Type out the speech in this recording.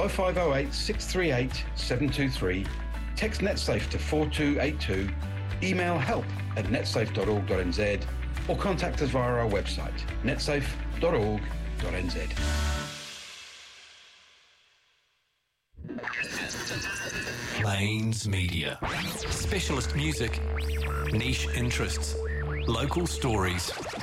0508 638 723, text NetSafe to 4282, email help@netsafe.org.nz, or contact us via our website, netsafe.org.nz. Lanes Media. Specialist music, niche interests, local stories.